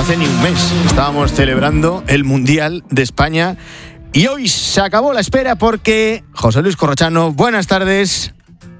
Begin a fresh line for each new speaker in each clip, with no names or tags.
no hace ni un mes estábamos celebrando el Mundial de España y hoy se acabó la espera porque José Luis Corrochano, buenas tardes.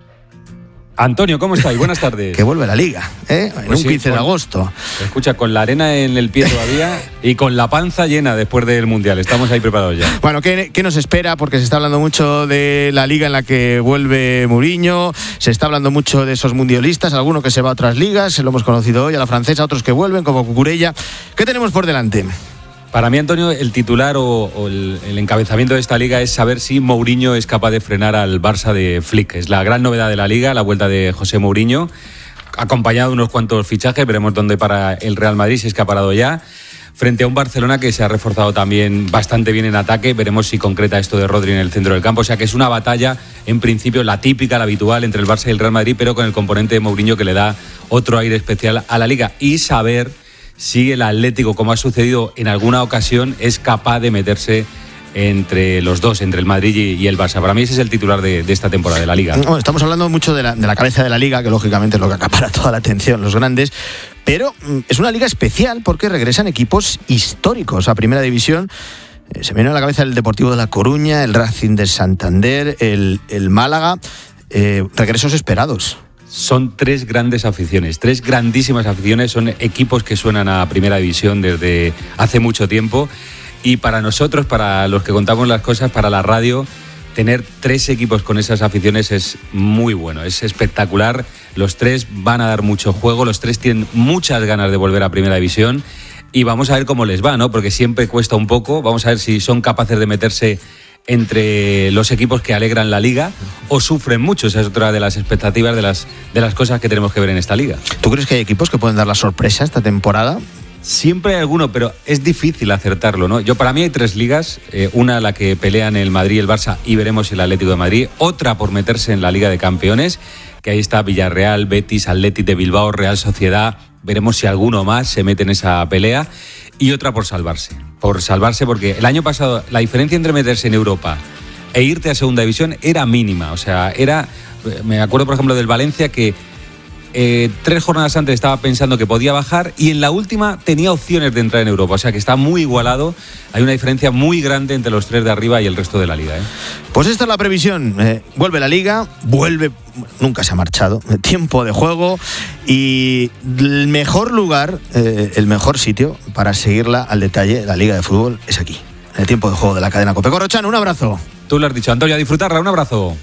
Antonio, ¿cómo estáis? Buenas tardes.
Que vuelve la Liga, en
pues
un 15 de agosto.
Escucha, con la arena en el pie todavía y con la panza llena después del Mundial. Estamos ahí preparados ya.
Bueno, ¿qué nos espera? Porque se está hablando mucho de la Liga en la que vuelve Mourinho, se está hablando mucho de esos mundialistas, alguno que se va a otras ligas, lo hemos conocido hoy, a la francesa, otros que vuelven, como Cucurella. ¿Qué tenemos por delante?
Para mí, Antonio, el titular o el encabezamiento de esta Liga es saber si Mourinho es capaz de frenar al Barça de Flick. Es la gran novedad de la Liga, la vuelta de José Mourinho, acompañado de unos cuantos fichajes. Veremos dónde para el Real Madrid, si es que ha parado ya, frente a un Barcelona que se ha reforzado también bastante bien en ataque. Veremos si concreta esto de Rodri en el centro del campo. O sea que es una batalla, en principio, la típica, la habitual entre el Barça y el Real Madrid, pero con el componente de Mourinho que le da otro aire especial a la Liga. Y saber si el Atlético, como ha sucedido en alguna ocasión, es capaz de meterse entre los dos, entre el Madrid y el Barça. Para mí ese es el titular de esta temporada de la Liga.
Bueno, estamos hablando mucho de la cabeza de la Liga, que lógicamente es lo que acapara toda la atención, los grandes, pero es una Liga especial porque regresan equipos históricos a Primera División. Se me viene a la cabeza el Deportivo de La Coruña, el Racing de Santander, el Málaga, regresos esperados.
Son tres grandes aficiones, tres grandísimas aficiones, son equipos que suenan a Primera División desde hace mucho tiempo y para nosotros, para los que contamos las cosas, para la radio, tener tres equipos con esas aficiones es muy bueno, es espectacular. Los tres van a dar mucho juego, los tres tienen muchas ganas de volver a Primera División y vamos a ver cómo les va, ¿no? Porque siempre cuesta un poco, vamos a ver si son capaces de meterse entre los equipos que alegran la Liga o sufren mucho. Esa es otra de las expectativas de las cosas que tenemos que ver en esta Liga.
¿Tú crees que hay equipos que pueden dar la sorpresa esta temporada?
Siempre hay alguno, pero es difícil acertarlo, ¿no? Para mí hay tres ligas, una la que pelean el Madrid y el Barça y veremos si el Atlético de Madrid, otra por meterse en la Liga de Campeones, que ahí está Villarreal, Betis, Athletic de Bilbao, Real Sociedad, veremos si alguno más se mete en esa pelea, y otra por salvarse porque el año pasado la diferencia entre meterse en Europa e irte a Segunda División era mínima, o sea, me acuerdo por ejemplo del Valencia que 3 jornadas antes estaba pensando que podía bajar y en la última tenía opciones de entrar en Europa, o sea que está muy igualado, hay una diferencia muy grande entre los tres de arriba y el resto de la Liga.
Pues esta es la previsión, vuelve la Liga, nunca se ha marchado, tiempo de juego y el mejor lugar, el mejor sitio para seguirla al detalle, la Liga de Fútbol, es aquí, en el tiempo de juego de la cadena COPE. Corrochano, un abrazo.
Tú lo has dicho, Antonio, a disfrutarla, un abrazo.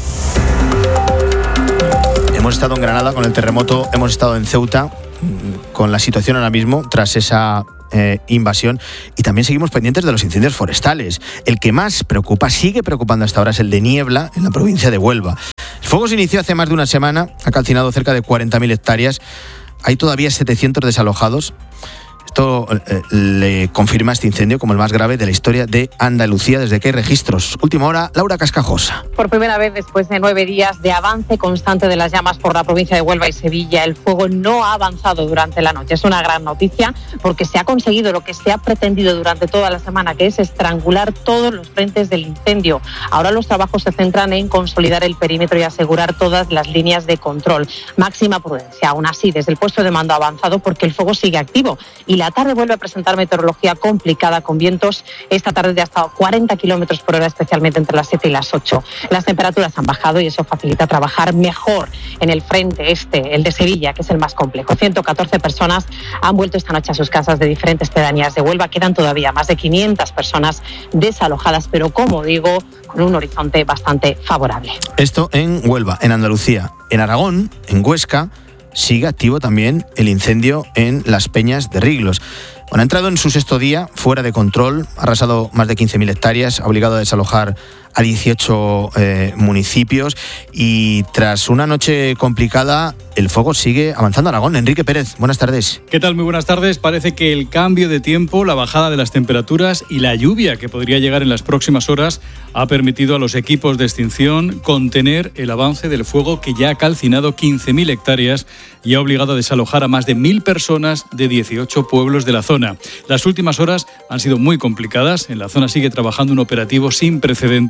Hemos estado en Granada con el terremoto, hemos estado en Ceuta con la situación ahora mismo tras esa invasión y también seguimos pendientes de los incendios forestales. El que más sigue preocupando hasta ahora es el de Niebla en la provincia de Huelva. El fuego se inició hace más de una semana, ha calcinado cerca de 40.000 hectáreas, hay todavía 700 desalojados. Esto le confirma este incendio como el más grave de la historia de Andalucía desde que hay registros. Última hora, Laura Cascajosa.
Por primera vez después de 9 días de avance constante de las llamas por la provincia de Huelva y Sevilla, el fuego no ha avanzado durante la noche. Es una gran noticia porque se ha conseguido lo que se ha pretendido durante toda la semana, que es estrangular todos los frentes del incendio. Ahora los trabajos se centran en consolidar el perímetro y asegurar todas las líneas de control. Máxima prudencia, aún así, desde el puesto de mando ha avanzado porque el fuego sigue activo y la tarde vuelve a presentar meteorología complicada con vientos esta tarde de hasta 40 kilómetros por hora, especialmente entre las 7 y las 8. Las temperaturas han bajado y eso facilita trabajar mejor en el frente el de Sevilla, que es el más complejo. 114 personas han vuelto esta noche a sus casas de diferentes pedanías de Huelva. Quedan todavía más de 500 personas desalojadas, pero como digo, con un horizonte bastante favorable.
Esto en Huelva, en Andalucía. En Aragón, en Huesca, sigue activo también el incendio en Las Peñas de Riglos. Bueno, ha entrado en su 6º día, fuera de control, ha arrasado más de 15.000 hectáreas, ha obligado a desalojar a 18 municipios y tras una noche complicada, el fuego sigue avanzando a Aragón. Enrique Pérez, buenas tardes.
¿Qué tal? Muy buenas tardes. Parece que el cambio de tiempo, la bajada de las temperaturas y la lluvia que podría llegar en las próximas horas ha permitido a los equipos de extinción contener el avance del fuego que ya ha calcinado 15.000 hectáreas y ha obligado a desalojar a más de 1.000 personas de 18 pueblos de la zona. Las últimas horas han sido muy complicadas. En la zona sigue trabajando un operativo sin precedentes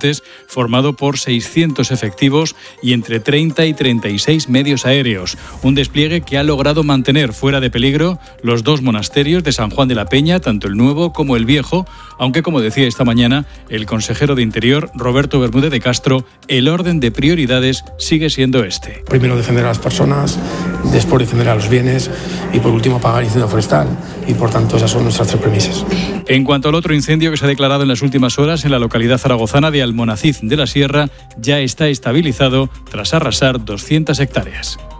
meses, formado por 600 efectivos y entre 30 y 36 medios aéreos. Un despliegue que ha logrado mantener fuera de peligro los dos monasterios de San Juan de la Peña, tanto el nuevo como el viejo, aunque, como decía esta mañana el consejero de Interior, Roberto Bermúdez de Castro, el orden de prioridades sigue siendo este.
Primero defender a las personas, después defender a los bienes y por último apagar el incendio forestal. Y por tanto esas son nuestras 3 premisas.
En cuanto al otro incendio que se ha declarado en las últimas horas en la localidad zaragozana de Almonacid de la Sierra, ya está estabilizado tras arrasar 200 hectáreas.